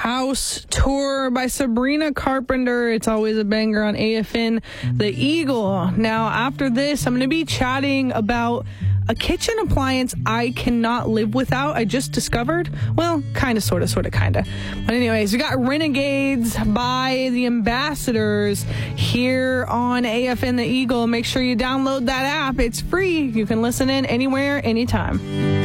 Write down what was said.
House Tour by Sabrina Carpenter. It's always a banger on AFN The Eagle. Now, after this, I'm going to be chatting about a kitchen appliance I cannot live without. I just discovered. Well, kind of, sort of, kind of. But anyways, we got Renegades by the Ambassadors here on AFN The Eagle. Make sure you download that app. It's free. You can listen in anywhere, anytime.